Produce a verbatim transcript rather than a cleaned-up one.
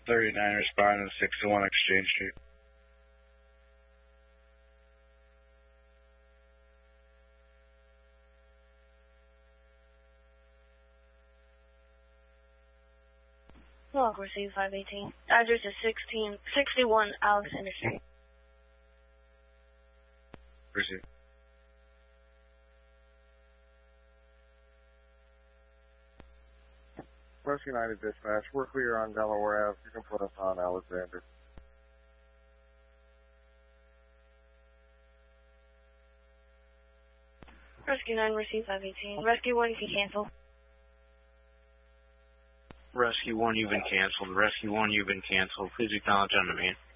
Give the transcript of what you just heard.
thirty-nine responding, six to one Exchange Street. Log received five eighteen. Address is sixteen sixty-one Alexander Street. Receive. West United Dispatch, we're clear on Delaware Ave. You can put us on Alexander. Rescue nine, receive five eighteen. Rescue one, you can cancel. Rescue one, you've been canceled. Rescue one, you've been canceled. Please acknowledge on demand.